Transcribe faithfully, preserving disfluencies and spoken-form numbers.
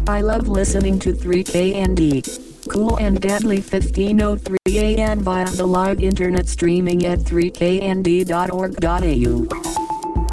I love listening to three K N D. Cool and deadly fifteen oh three A M via the live internet streaming at three K N D dot org dot A U.